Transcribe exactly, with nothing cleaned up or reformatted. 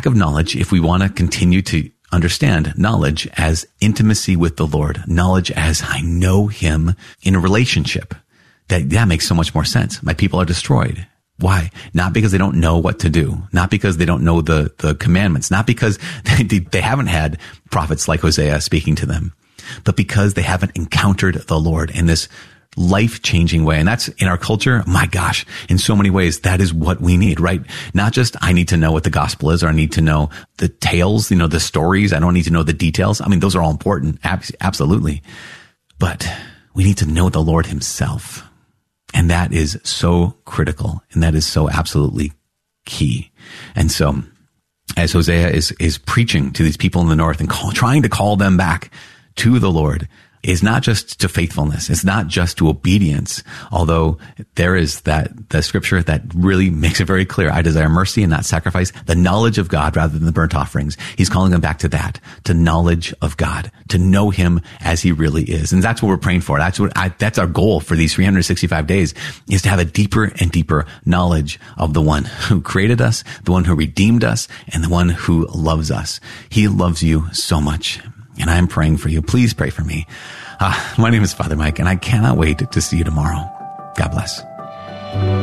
of knowledge, if we want to continue to understand knowledge as intimacy with the Lord, knowledge as I know him in a relationship, that, that makes so much more sense. My people are destroyed. Why? Not because they don't know what to do, not because they don't know the, the commandments, not because they, they haven't had prophets like Hosea speaking to them, but because they haven't encountered the Lord in this life-changing way. And that's in our culture. My gosh, in so many ways, that is what we need, right? Not just I need to know what the gospel is, or I need to know the tales, you know, the stories. I don't need to know the details. I mean, those are all important. Absolutely. But we need to know the Lord himself. And that is so critical. And that is so absolutely key. And so as Hosea is, is preaching to these people in the north and call, trying to call them back to the Lord, is not just to faithfulness. It's not just to obedience. Although there is that, the scripture that really makes it very clear. I desire mercy and not sacrifice, the knowledge of God rather than the burnt offerings. He's calling them back to that, to knowledge of God, to know him as he really is. And that's what we're praying for. That's what I, that's our goal for these three hundred sixty-five days, is to have a deeper and deeper knowledge of the one who created us, the one who redeemed us, and the one who loves us. He loves you so much. And I'm praying for you. Please pray for me. Uh, my name is Father Mike, and I cannot wait to see you tomorrow. God bless.